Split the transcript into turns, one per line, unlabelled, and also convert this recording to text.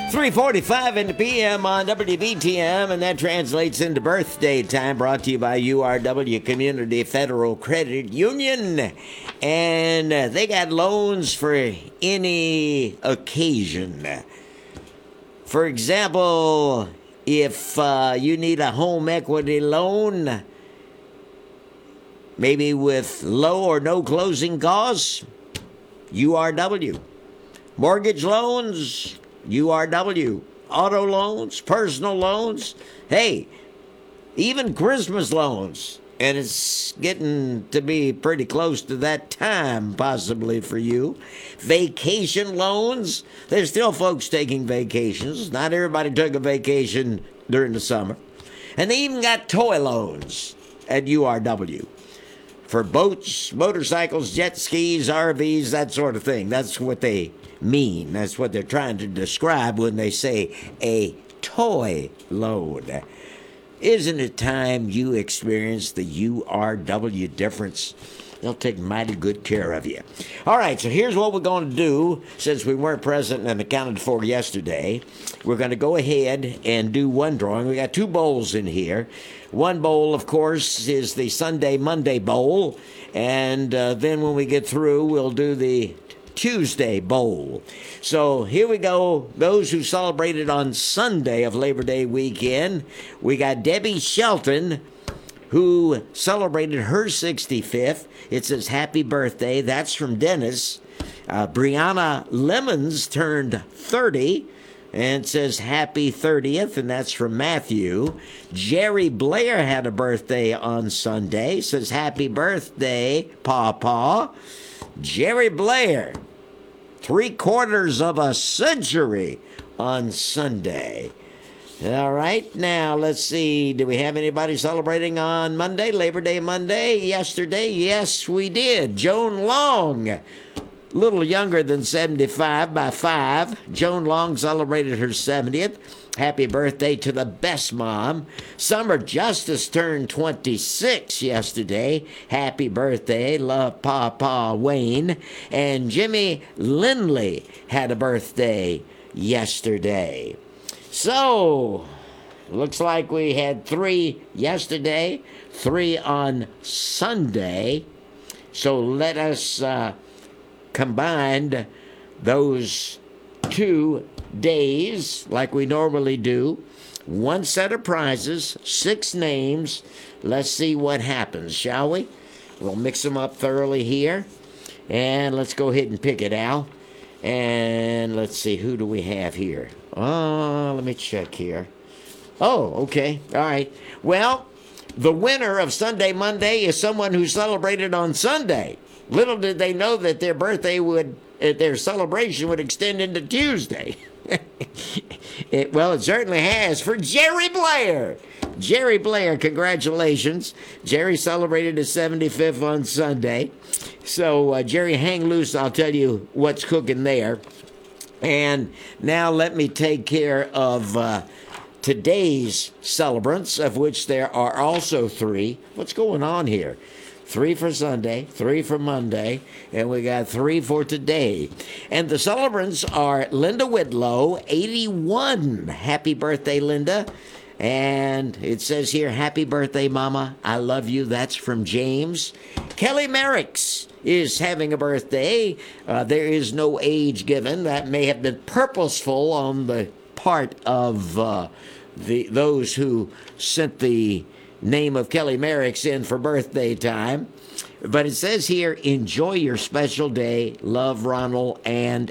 3:45 in the PM on WBTM, and that translates into birthday time, brought to you by URW Community Federal Credit Union. And they got loans for any occasion. For example, if you need a home equity loan, maybe with low or no closing costs, URW. Mortgage loans, URW. Auto loans, personal loans, hey, even Christmas loans. And it's getting to be pretty close to that time, possibly, for you. Vacation loans, there's still folks taking vacations. Not everybody took a vacation during the summer. And they even got toy loans at URW for boats, motorcycles, jet skis, RVs, that sort of thing. That's what they mean. That's what they're trying to describe when they say a toy loan. Isn't it time you experience the URW difference? They'll take mighty good care of you. All right, so here's what we're going to do. Since we weren't present and accounted for yesterday, we're going to go ahead and do one drawing. We got two bowls in here. One bowl, of course, is the Sunday Monday bowl. And then when we get through, we'll do the Tuesday bowl. So here we go. Those who celebrated on Sunday of Labor Day weekend, we got Debbie Shelton, who celebrated her 65th. It says happy birthday. That's from Dennis. Brianna Lemons turned 30. And it says happy 30th, and that's from Matthew. Jerry Blair had a birthday on Sunday. Says happy birthday, Pawpaw. Jerry Blair, 3/4 of a century on Sunday. All right, now let's see. Do we have anybody celebrating on Monday, Labor Day Monday? Yesterday, yes, we did. Joan Long, a little younger than 75 by 5. Joan Long celebrated her 70th. Happy birthday to the best mom. Summer Justice turned 26 yesterday. Happy birthday, love Pawpaw Wayne. And Jimmy Lindley had a birthday yesterday. So, looks like we had 3 yesterday, 3 on Sunday. So let us combine those 2 days like we normally do. 1 set of prizes, 6 names. Let's see what happens, shall we? We'll mix them up thoroughly here. And let's go ahead and pick it out. And let's see, who do we have here? Let me check here. Oh, okay. All right. Well, the winner of Sunday Monday is someone who celebrated on Sunday. Little did they know that their birthday their celebration would extend into Tuesday. It certainly has for Jerry Blair. Jerry Blair, congratulations. Jerry celebrated his 75th on Sunday. So, Jerry, hang loose. I'll tell you what's cooking there. And now let me take care of today's celebrants, of which there are also 3. What's going on here? 3 for Sunday, 3 for Monday, and we got 3 for today. And the celebrants are Linda Whitlow, 81. Happy birthday, Linda. And it says here, happy birthday, Mama. I love you. That's from James. Kelly Merricks is having a birthday. There is no age given. That may have been purposeful on the part of those who sent the name of Kelly Merricks in for birthday time. But it says here, enjoy your special day. Love, Ronald and